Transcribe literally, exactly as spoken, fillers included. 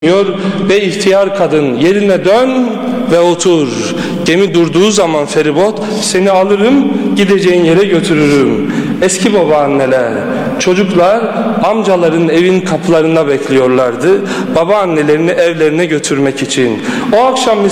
ve ihtiyar kadın yerine dön ve otur. Gemi durduğu zaman feribot seni alırım gideceğin yere götürürüm. Eski babaanneler, çocuklar amcaların evin kapılarında bekliyorlardı babaannelerini evlerine götürmek için. O akşam